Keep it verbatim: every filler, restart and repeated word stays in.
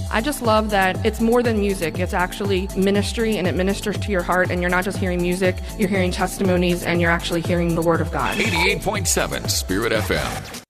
I just love that it's more than music. It's actually ministry, and it ministers to your heart, and you're not just hearing music, you're hearing testimonies, and you're actually hearing the Word of God. eighty-eight point seven Spirit F M.